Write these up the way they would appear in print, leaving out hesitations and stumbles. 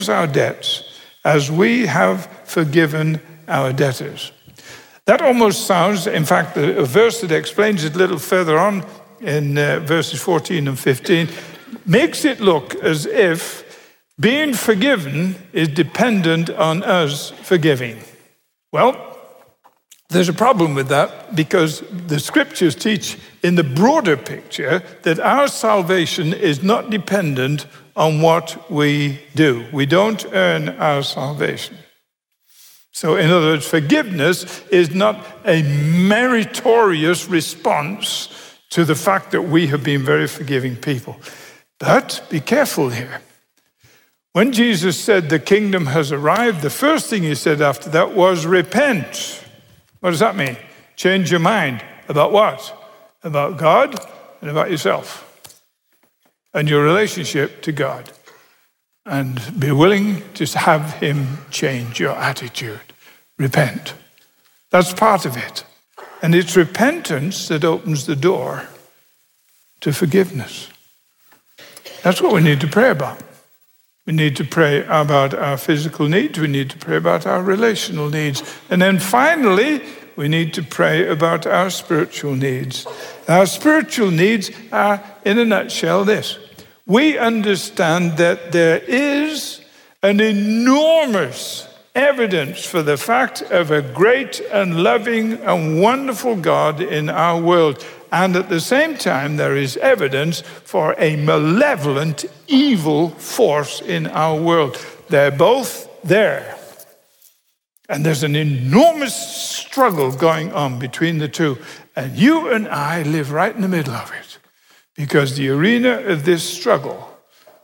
our debts as we have forgiven our debtors. That almost sounds, in fact, a verse that explains it a little further on in verses 14 and 15, makes it look as if being forgiven is dependent on us forgiving. Well, there's a problem with that because the scriptures teach in the broader picture that our salvation is not dependent on what we do. We don't earn our salvation. So in other words, forgiveness is not a meritorious response to the fact that we have been very forgiving people. But be careful here. When Jesus said the kingdom has arrived, the first thing he said after that was repent. What does that mean? Change your mind. About what? About God and about yourself and your relationship to God. And be willing to have him change your attitude. Repent. That's part of it. And it's repentance that opens the door to forgiveness. That's what we need to pray about. We need to pray about our physical needs. We need to pray about our relational needs. And then finally, we need to pray about our spiritual needs. Our spiritual needs are, in a nutshell, this. We understand that there is an enormous evidence for the fact of a great and loving and wonderful God in our world. And at the same time, there is evidence for a malevolent, evil force in our world. They're both there. And there's an enormous struggle going on between the two. And you and I live right in the middle of it. Because the arena of this struggle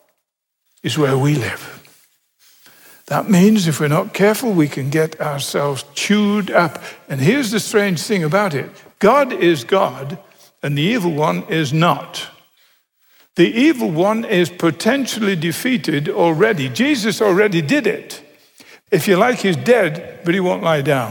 is where we live. That means if we're not careful, we can get ourselves chewed up. And here's the strange thing about it. God is God, and the evil one is not. The evil one is potentially defeated already. Jesus already did it. If you like, he's dead, but he won't lie down.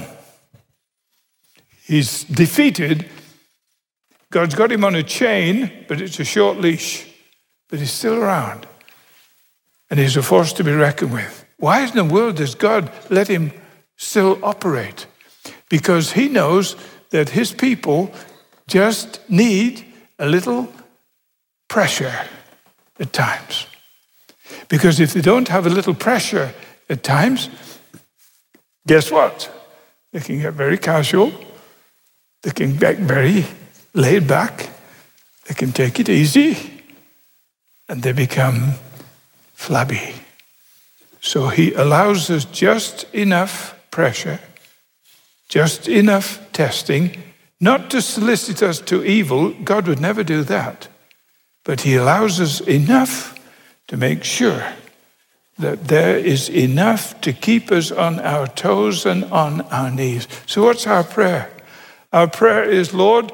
He's defeated. God's got him on a chain, but it's a short leash. But he's still around. And he's a force to be reckoned with. Why in the world does God let him still operate? Because he knows that his people just need a little pressure at times. Because if they don't have a little pressure at times, guess what? They can get very casual. They can get very laid back. They can take it easy. And they become flabby. So he allows us just enough pressure, just enough testing, not to solicit us to evil. God would never do that. But he allows us enough to make sure that there is enough to keep us on our toes and on our knees. So what's our prayer? Our prayer is, Lord,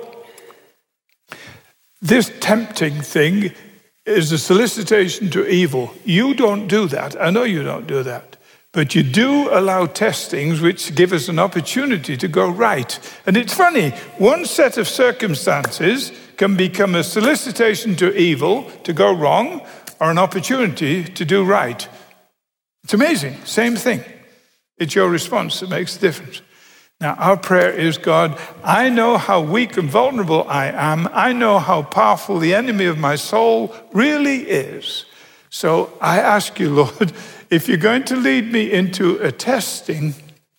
this tempting thing is a solicitation to evil. You don't do that. I know you don't do that. But you do allow testings which give us an opportunity to go right. And it's funny, one set of circumstances can become a solicitation to evil, to go wrong, or an opportunity to do right. It's amazing. Same thing. It's your response that makes the difference. Now, our prayer is, God, I know how weak and vulnerable I am. I know how powerful the enemy of my soul really is. So I ask you, Lord, if you're going to lead me into a testing,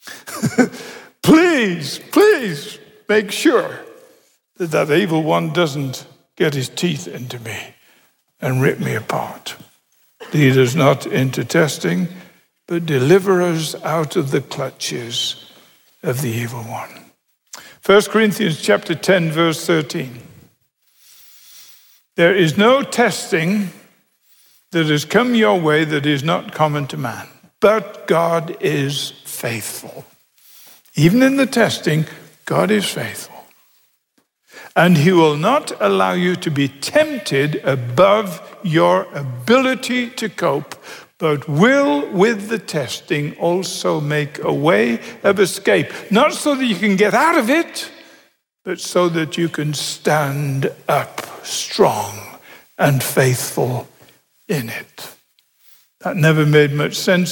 please make sure that that evil one doesn't get his teeth into me and rip me apart. Lead us not into testing, but deliver us out of the clutches of the evil one. 1 Corinthians chapter 10, verse 13. There is no testing that has come your way that is not common to man, but God is faithful. Even in the testing, God is faithful. And he will not allow you to be tempted above your ability to cope, but will, with the testing, also make a way of escape. Not so that you can get out of it, but so that you can stand up strong and faithful in it. That never made much sense